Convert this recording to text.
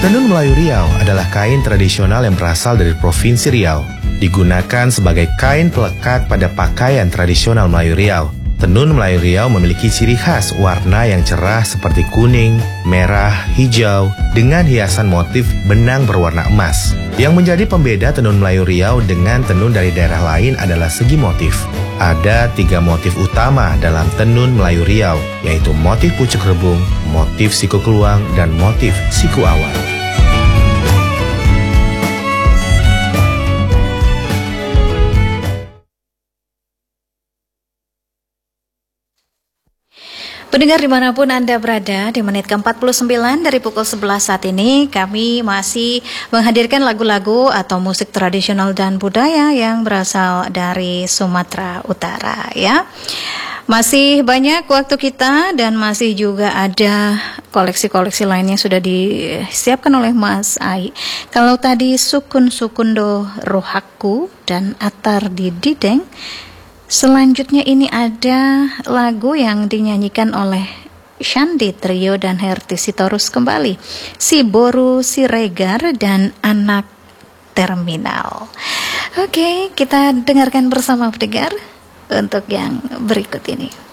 Tenun Melayu Riau adalah kain tradisional yang berasal dari Provinsi Riau. Digunakan sebagai kain pelekat pada pakaian tradisional Melayu Riau. Tenun Melayu Riau memiliki ciri khas warna yang cerah seperti kuning, merah, hijau, dengan hiasan motif benang berwarna emas. Yang menjadi pembeda tenun Melayu Riau dengan tenun dari daerah lain adalah segi motif. Ada 3 motif utama dalam tenun Melayu Riau, yaitu motif pucuk rebung, motif siku keluang, dan motif siku awal. Pendengar dimanapun Anda berada, di menit ke-49 dari pukul 11 saat ini, kami masih menghadirkan lagu-lagu atau musik tradisional dan budaya yang berasal dari Sumatera Utara, ya. Masih banyak waktu kita dan masih juga ada koleksi-koleksi lainnya sudah disiapkan oleh Mas Ai. Kalau tadi Sukun-Sukundo Rohaku dan Atar di Dideng, selanjutnya ini ada lagu yang dinyanyikan oleh Shandi Trio dan Herti Sitorus kembali, Si Boru Siregar dan Anak Terminal. Oke, kita dengarkan bersama pendengar untuk yang berikut ini.